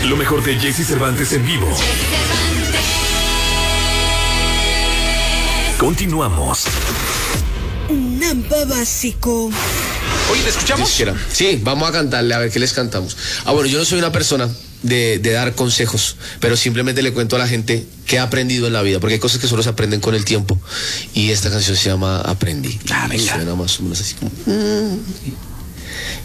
Lo mejor de Jesse Cervantes en vivo. Continuamos. Nampa básico. Oye, ¿te escuchamos? Sí, vamos a cantarle, a ver qué les cantamos. Bueno, yo no soy una persona de dar consejos, pero simplemente le cuento a la gente qué he aprendido en la vida, porque hay cosas que solo se aprenden con el tiempo. Y esta canción se llama Aprendí. Venga. Suena más o menos así como...